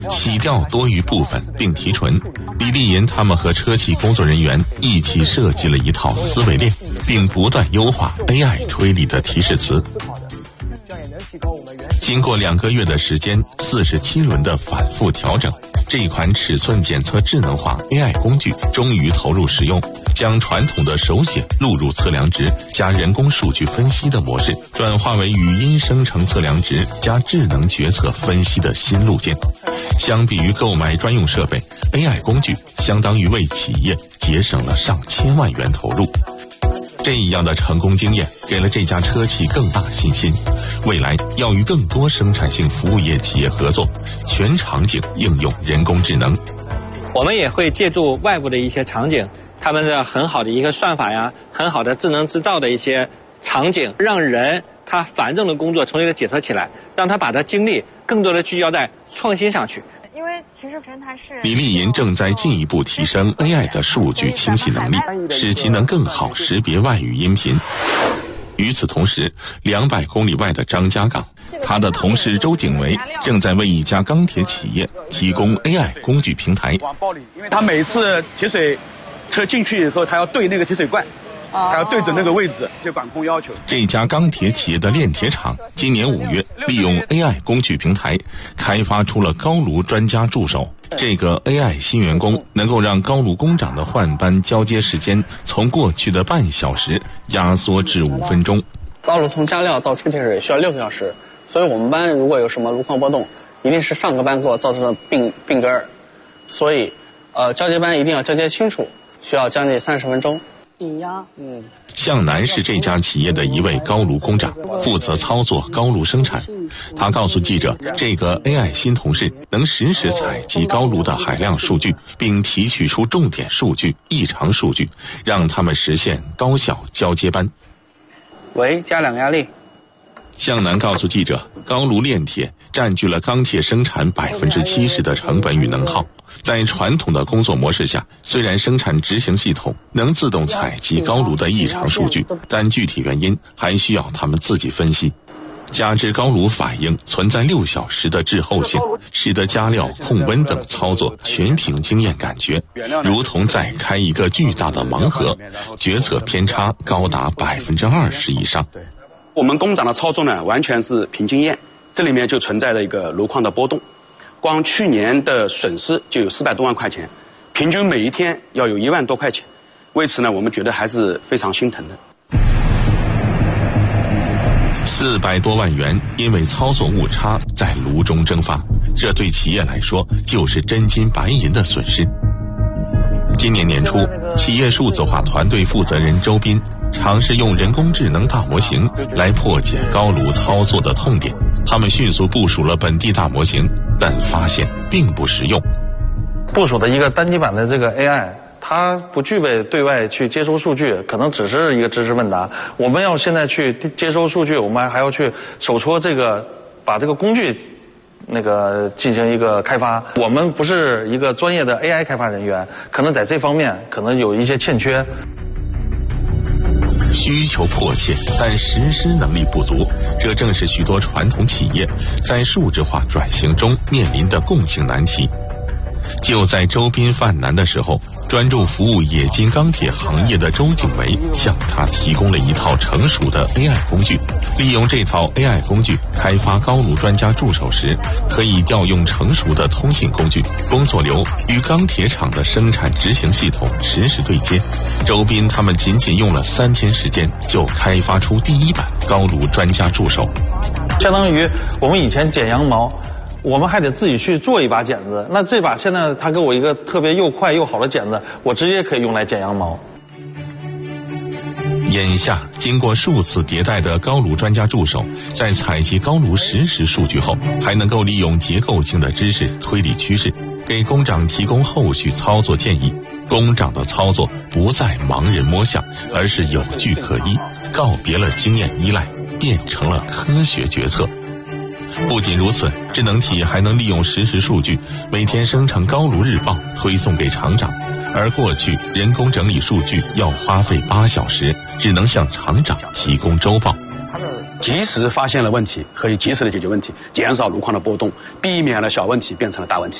洗掉多余部分并提纯。李丽银他们和车企工作人员一起设计了一套思维链，并不断优化 AI 推理的提示词。经过2个月的时间，47轮的反复调整，这款尺寸检测智能化 AI 工具终于投入使用，将传统的手写录入测量值加人工数据分析的模式，转化为语音生成测量值加智能决策分析的新路径。相比于购买专用设备 ，AI 工具相当于为企业节省了上千万元投入。这样的成功经验给了这家车企更大信心，未来要与更多生产性服务业企业合作，全场景应用人工智能。 我们也会借助外部的一些场景，他们的很好的一个算法呀，很好的智能制造的一些场景，让人他繁重的工作从一个解脱起来，让他把他精力更多的聚焦在创新上去。 因为其实它是李丽银正在进一步提升 AI 的数据清晰能力，使其能更好识别外语音频。与此同时，200公里外的张家港，他的同事周景维正在为一家钢铁企业提供 AI 工具平台。 因为他每次铁水车进去以后，他要对那个铁水罐，还要对准那个位置，就管控要求。 这家钢铁企业的炼铁厂今年5月利用 AI 工具平台开发出了高炉专家助手。这个 AI 新员工能够让高炉工长的换班交接时间从过去的半小时压缩至5分钟。 高炉从加料到出铁水需要6个小时，所以我们班如果有什么炉况波动，一定是上个班给我造成的病根儿，所以交接班一定要交接清楚，需要将近30分钟。 向南是这家企业的一位高炉工长，负责操作高炉生产。他告诉记者，这个 AI 新同事能实时采集高炉的海量数据，并提取出重点数据、异常数据，让他们实现高效交接班。 喂，加2个压力。 向南告诉记者，高炉炼铁占据了钢铁生产70%的成本与能耗。在传统的工作模式下，虽然生产执行系统能自动采集高炉的异常数据，但具体原因还需要他们自己分析。加之高炉反应存在6小时的滞后性，使得加料、控温等操作全凭经验感觉，如同在开一个巨大的盲盒，决策偏差高达20%以上。 我们工长的操作呢，完全是凭经验，这里面就存在了一个炉况的波动。光去年的损失就有400多万块钱，平均每一天要有1万多块钱。为此呢，我们觉得还是非常心疼的。 400多万元因为操作误差在炉中蒸发，这对企业来说就是真金白银的损失。今年年初，企业数字化团队负责人周斌尝试用人工智能大模型来破解高炉操作的痛点。他们迅速部署了本地大模型，但发现并不实用。 部署的一个单机版的这个 AI， 它不具备对外去接收数据，可能只是一个知识问答。我们要现在去接收数据，我们还要去手戳这个，把这个工具进行一个开发。我们不是一个专业的 AI 开发人员，可能在这方面可能有一些欠缺。 需求迫切，但实施能力不足，这正是许多传统企业在数字化转型中面临的共性难题。就在周斌犯难的时候，专注服务冶金钢铁行业的周景维向他提供了一套成熟的 AI 工具。利用这套 AI 工具开发高炉专家助手时，可以调用成熟的通信工具，工作流与钢铁厂的生产执行系统实时对接。周斌他们仅仅用了3天时间就开发出第1版高炉专家助手。 相当于我们以前剪羊毛，我们还得自己去做一把剪子，那这把现在他给我一个特别又快又好的剪子，我直接可以用来剪羊毛。 眼下，经过数次迭代的高炉专家助手，在采集高炉实时数据后，还能够利用结构性的知识推理趋势，给工长提供后续操作建议。工长的操作不再盲人摸象，而是有据可依，告别了经验依赖，变成了科学决策。不仅如此，智能体还能利用实时数据，每天生成高炉日报推送给厂长，而过去人工整理数据要花费8小时，只能向厂长提供周报。 及时发现了问题，可以及时的解决问题，减少路况的波动，避免了小问题变成了大问题。